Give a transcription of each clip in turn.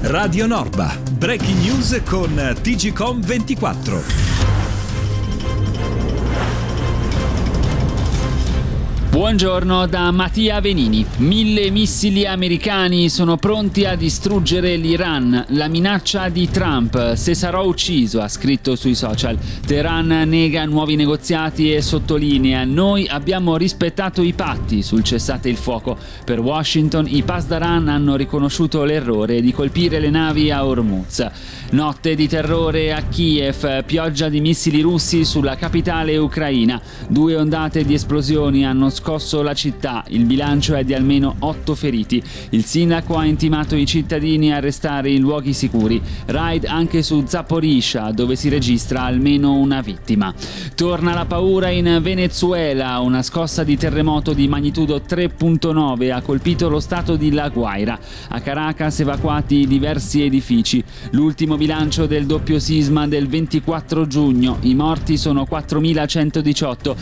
Radio Norba, breaking news con TGcom 24. Buongiorno da Mattia Venini. 1000 missili americani sono pronti a distruggere l'Iran. La minaccia di Trump: se sarò ucciso, ha scritto sui social. Teheran nega nuovi negoziati e sottolinea: noi abbiamo rispettato i patti sul cessate il fuoco. Per Washington i Pasdaran hanno riconosciuto l'errore di colpire le navi a Hormuz. Notte di terrore a Kiev, pioggia di missili russi sulla capitale ucraina. 2 ondate di esplosioni hanno scosso la città, il bilancio è di almeno 8 feriti. Il sindaco ha intimato i cittadini a restare in luoghi sicuri. Raid anche su Zaporizhzhia, dove si registra almeno una vittima. Torna la paura in Venezuela, una scossa di terremoto di magnitudo 3.9 ha colpito lo stato di La Guaira. A Caracas evacuati diversi edifici. L'ultimo bilancio del doppio sisma del 24 giugno, i morti sono 4.118,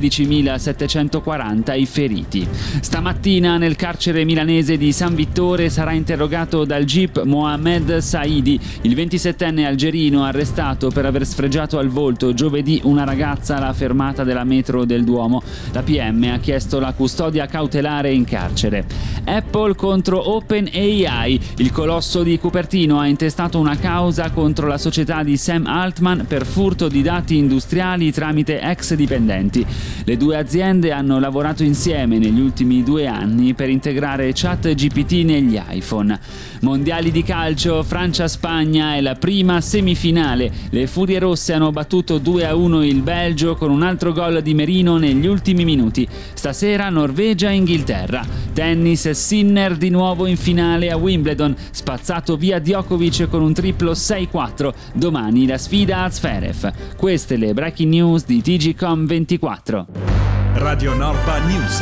16.740 i feriti. Stamattina nel carcere milanese di San Vittore sarà interrogato dal GIP Mohamed Saidi, il 27enne algerino arrestato per aver sfregiato al volto giovedì una ragazza alla fermata della metro del Duomo. La PM ha chiesto la custodia cautelare in carcere. Apple contro OpenAI. Il colosso di Cupertino ha intestato una causa contro la società di Sam Altman per furto di dati industriali tramite ex dipendenti. Le due aziende hanno lavorato insieme negli ultimi 2 anni per integrare ChatGPT negli iPhone. Mondiali di calcio, Francia-Spagna è la prima semifinale. Le Furie Rosse hanno battuto 2-1 il Belgio con un altro gol di Merino negli ultimi minuti. Stasera Norvegia-Inghilterra. Tennis, Sinner di nuovo in finale a Wimbledon, spazzato via Djokovic con un triplo 6-4. Domani la sfida a Zverev. Queste le breaking news di TGcom 24. Radio Norba News.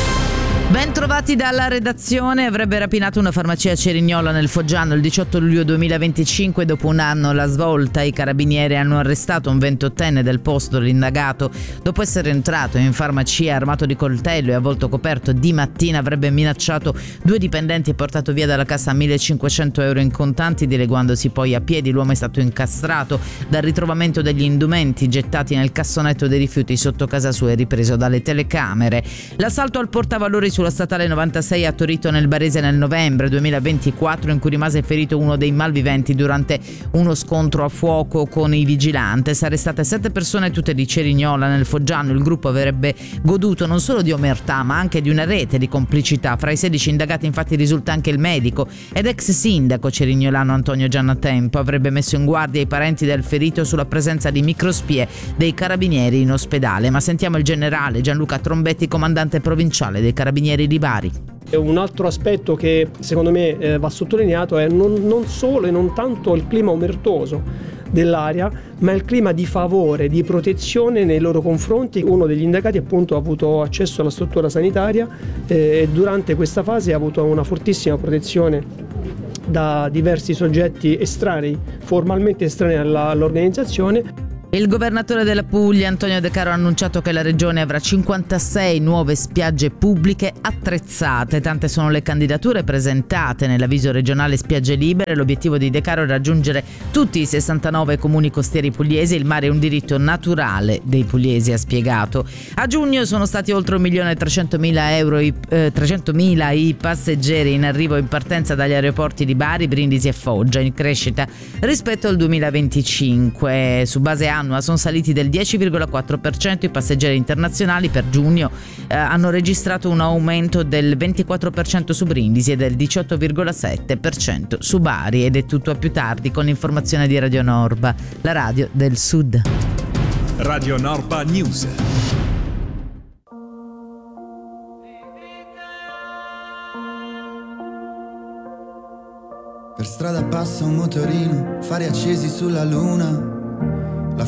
Ben trovati dalla redazione. Avrebbe rapinato una farmacia a Cerignola nel Foggiano il 18 luglio 2025. Dopo un anno la svolta, i carabinieri hanno arrestato un 28enne del posto. L'indagato, dopo essere entrato in farmacia armato di coltello e a volto coperto di mattina, avrebbe minacciato 2 dipendenti e portato via dalla cassa 1.500 euro in contanti, dileguandosi poi a piedi. L'uomo è stato incastrato dal ritrovamento degli indumenti gettati nel cassonetto dei rifiuti sotto casa sua e ripreso dalle telecamere. L'assalto al portavalori sulla statale 96 a Torito nel Barese nel novembre 2024, in cui rimase ferito uno dei malviventi durante uno scontro a fuoco con i vigilantes. Arrestate 7 persone, tutte di Cerignola nel Foggiano. Il gruppo avrebbe goduto non solo di omertà ma anche di una rete di complicità. Fra i 16 indagati infatti risulta anche il medico ed ex sindaco cerignolano Antonio Giannatempo. Avrebbe messo in guardia i parenti del ferito sulla presenza di microspie dei carabinieri in ospedale. Ma sentiamo il generale Gianluca Trombetti, comandante provinciale dei carabinieri di Bari. Un altro aspetto che secondo me va sottolineato è non solo e non tanto il clima omertoso dell'area, ma il clima di favore, di protezione nei loro confronti. Uno degli indagati appunto ha avuto accesso alla struttura sanitaria e durante questa fase ha avuto una fortissima protezione da diversi soggetti estranei, formalmente estranei all'organizzazione. Il governatore della Puglia, Antonio De Caro, ha annunciato che la regione avrà 56 nuove spiagge pubbliche attrezzate. Tante sono le candidature presentate nell'avviso regionale Spiagge Libere. L'obiettivo di De Caro è raggiungere tutti i 69 comuni costieri pugliesi. Il mare è un diritto naturale dei pugliesi, ha spiegato. A giugno sono stati oltre 1.300.000 i passeggeri in arrivo in partenza dagli aeroporti di Bari, Brindisi e Foggia, in crescita rispetto al 2025. Su base annua sono saliti del 10,4%. I passeggeri internazionali per giugno hanno registrato un aumento del 24% su Brindisi e del 18,7% su Bari. Ed è tutto, a più tardi con l'informazione di Radio Norba, la radio del Sud. Radio Norba News. Per strada passa un motorino, fari accesi sulla luna.